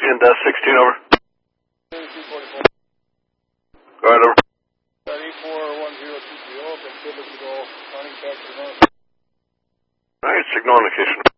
And 16 over. 244. Go ahead, over. 8410 TPO, been good to go. Running back to the north. Alright, signal indication.